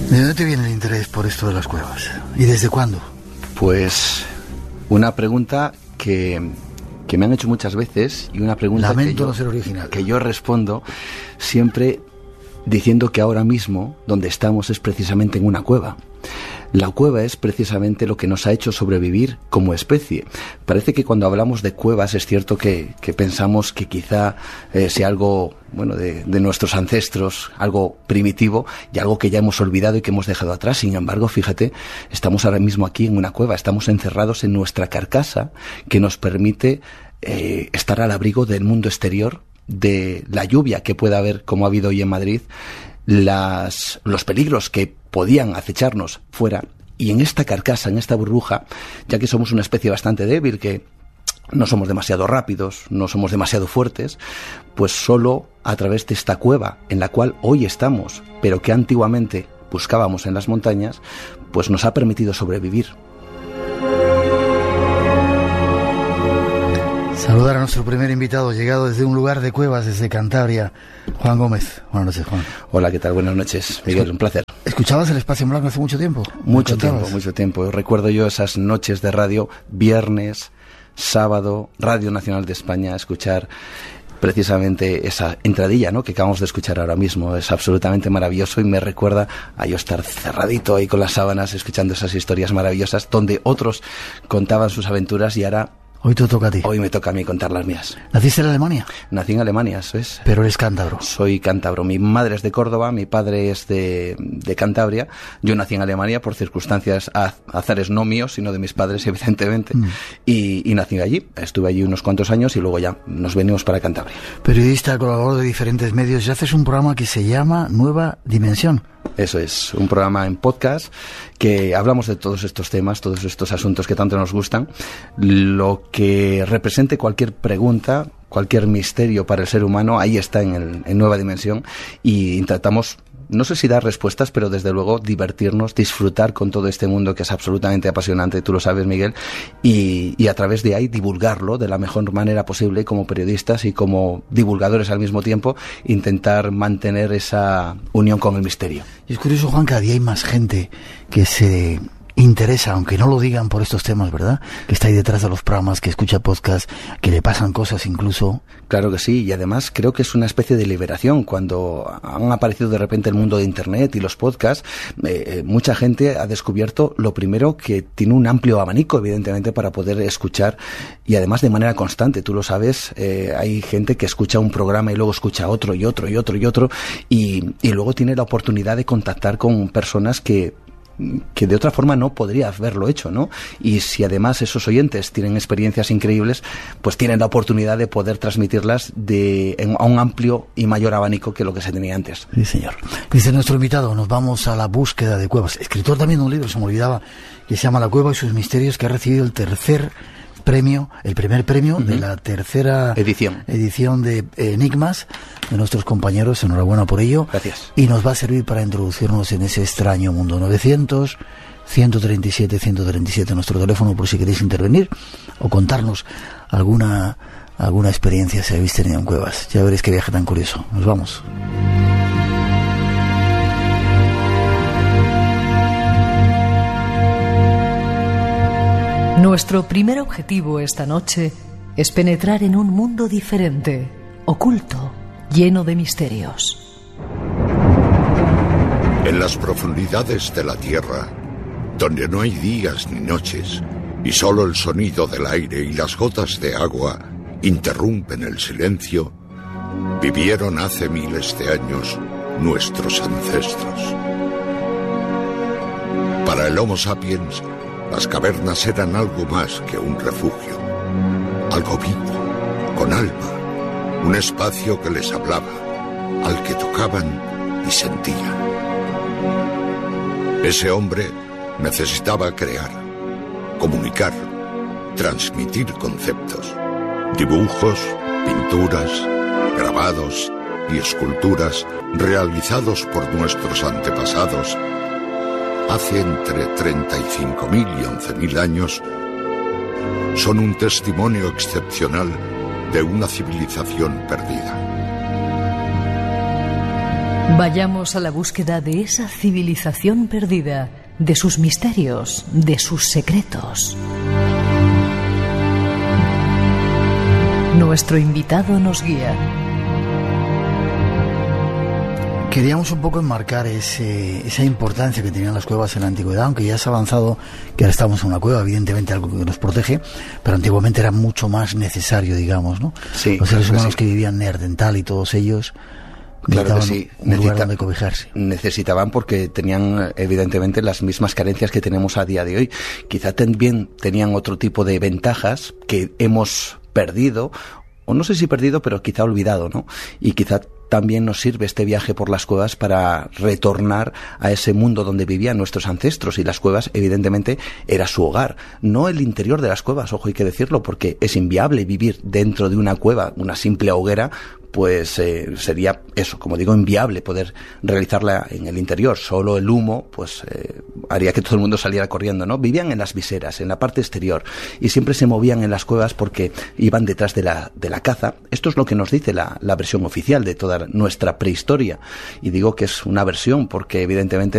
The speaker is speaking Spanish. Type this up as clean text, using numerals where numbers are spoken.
¿De dónde te viene el interés por esto de las cuevas? ¿Y desde cuándo? Pues una pregunta que me han hecho muchas veces y una pregunta no ser original, que yo respondo siempre diciendo que ahora mismo donde estamos es precisamente en una cueva. La cueva es precisamente lo que nos ha hecho sobrevivir como especie. Parece que cuando hablamos de cuevas es cierto que pensamos que quizá sea algo de nuestros ancestros, algo primitivo y algo que ya hemos olvidado y que hemos dejado atrás. Sin embargo, fíjate, estamos ahora mismo aquí en una cueva, estamos encerrados en nuestra carcasa que nos permite estar al abrigo del mundo exterior, de la lluvia que pueda haber, como ha habido hoy en Madrid, los peligros que podían acecharnos fuera, y en esta carcasa, en esta burbuja, ya que somos una especie bastante débil, que no somos demasiado rápidos, no somos demasiado fuertes, pues solo a través de esta cueva en la cual hoy estamos, pero que antiguamente buscábamos en las montañas, pues nos ha permitido sobrevivir. Saludar a nuestro primer invitado, llegado desde un lugar de cuevas, desde Cantabria, Juan Gómez. Buenas noches, Juan. Hola, ¿qué tal? Buenas noches, Miguel, un placer. ¿Escuchabas el Espacio en Blanco hace mucho tiempo? Mucho tiempo. Recuerdo yo esas noches de radio, viernes, sábado, Radio Nacional de España, escuchar precisamente esa entradilla, ¿no?, que acabamos de escuchar ahora mismo. Es absolutamente maravilloso y me recuerda a yo estar cerradito ahí con las sábanas escuchando esas historias maravillosas donde otros contaban sus aventuras y ahora... Hoy te toca a ti. Hoy me toca a mí contar las mías. ¿Naciste en Alemania? Nací en Alemania, ¿sabes? Pero eres cántabro. Soy cántabro. Mi madre es de Córdoba, mi padre es de Cantabria. Yo nací en Alemania por circunstancias, azares no míos, sino de mis padres, evidentemente. Y nací allí. Estuve allí unos cuantos años y luego ya nos venimos para Cantabria. Periodista, colaborador de diferentes medios, y haces un programa que se llama Nueva Dimensión. Eso es, un programa en podcast que hablamos de todos estos temas, todos estos asuntos que tanto nos gustan, lo que represente cualquier pregunta, cualquier misterio para el ser humano, ahí está en Nueva Dimensión, y intentamos, no sé si dar respuestas, pero desde luego divertirnos, disfrutar con todo este mundo que es absolutamente apasionante, tú lo sabes, Miguel, y a través de ahí divulgarlo de la mejor manera posible como periodistas y como divulgadores al mismo tiempo, intentar mantener esa unión con el misterio. Y es curioso, Juan, cada día hay más gente que se interesa, aunque no lo digan, por estos temas, ¿verdad? Que está ahí detrás de los programas, que escucha podcast, que le pasan cosas incluso. Claro que sí, y además creo que es una especie de liberación. Cuando han aparecido de repente el mundo de Internet y los podcasts, mucha gente ha descubierto, lo primero, que tiene un amplio abanico, evidentemente, para poder escuchar, y además de manera constante. Tú lo sabes, hay gente que escucha un programa y luego escucha otro y otro y otro y otro, y luego tiene la oportunidad de contactar con personas que de otra forma no podría haberlo hecho, ¿no? Y si además esos oyentes tienen experiencias increíbles, pues tienen la oportunidad de poder transmitirlas a un amplio y mayor abanico que lo que se tenía antes. Sí, señor. Dice nuestro invitado, nos vamos a la búsqueda de cuevas. Escritor también de un libro, se me olvidaba, que se llama La Cueva y sus misterios, que ha recibido el primer premio de la tercera edición de Enigmas de nuestros compañeros. Enhorabuena por ello. Gracias. Y nos va a servir para introducirnos en ese extraño mundo. 900-137-137, nuestro teléfono, por si queréis intervenir o contarnos alguna experiencia si habéis tenido en cuevas. Ya veréis qué viaje tan curioso. Nos vamos. Nuestro primer objetivo esta noche es penetrar en un mundo diferente, oculto, lleno de misterios. En las profundidades de la Tierra, donde no hay días ni noches, y solo el sonido del aire y las gotas de agua interrumpen el silencio, vivieron hace miles de años nuestros ancestros. Para el Homo sapiens, las cavernas eran algo más que un refugio, algo vivo, con alma, un espacio que les hablaba, al que tocaban y sentían. Ese hombre necesitaba crear, comunicar, transmitir conceptos, dibujos, pinturas, grabados y esculturas realizados por nuestros antepasados hace entre 35.000 y 11.000 años, son un testimonio excepcional de una civilización perdida. Vayamos a la búsqueda de esa civilización perdida, de sus misterios, de sus secretos. Nuestro invitado nos guía. Queríamos un poco enmarcar esa importancia que tenían las cuevas en la antigüedad, aunque ya se ha avanzado que ahora estamos en una cueva, evidentemente algo que nos protege, pero antiguamente era mucho más necesario, digamos, ¿no? Sí, los seres humanos que vivían en Neandertal y todos ellos, claro que sí, un lugar donde cobijarse. Necesitaban porque tenían evidentemente las mismas carencias que tenemos a día de hoy. Quizá también tenían otro tipo de ventajas que hemos perdido, o no sé si perdido, pero quizá olvidado, ¿no? Y quizá también nos sirve este viaje por las cuevas para retornar a ese mundo donde vivían nuestros ancestros, y las cuevas evidentemente era su hogar, no el interior de las cuevas, ojo, hay que decirlo, porque es inviable vivir dentro de una cueva, una simple hoguera, pues sería eso, como digo, inviable poder realizarla en el interior. Solo el humo pues haría que todo el mundo saliera corriendo, ¿no? Vivían en las viseras, en la parte exterior, y siempre se movían en las cuevas porque iban detrás de la caza. Esto es lo que nos dice la versión oficial de toda nuestra prehistoria, y digo que es una versión porque evidentemente